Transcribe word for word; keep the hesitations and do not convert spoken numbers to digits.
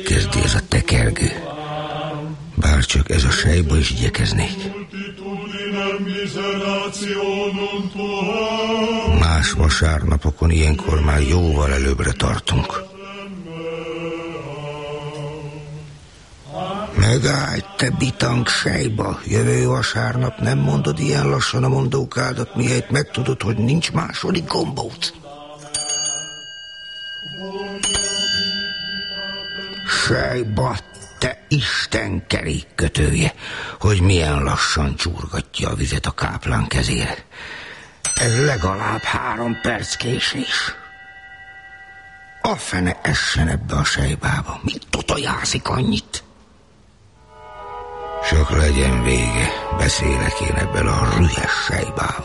Kezdi ez a tekergő. Bárcsak ez a sejba is igyekeznék. Más vasárnapokon ilyenkor már jóval előbbre tartunk. Megállj, te bitang sejba! Jövő vasárnap nem mondod ilyen lassan a mondókádat, mihelyt megtudod, hogy nincs második gombóc. Sejba, te Isten kerékkötője, hogy milyen lassan csurgatja a vizet a káplán kezére. Ez legalább három perc késés. A fene essen ebbe a sejbába. Mit totojázik annyit? Csak legyen vége, beszélek én ebből a rühes sejbával.